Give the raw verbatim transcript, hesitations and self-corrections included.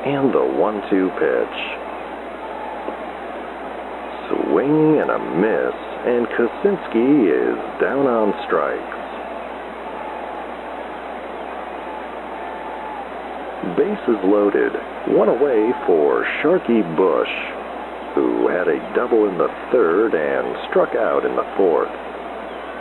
And the one two pitch. Swing and a miss, and Kosinski is down on strikes. Bases loaded, one away for Sharky Bush, who had a double in the third and struck out in the fourth.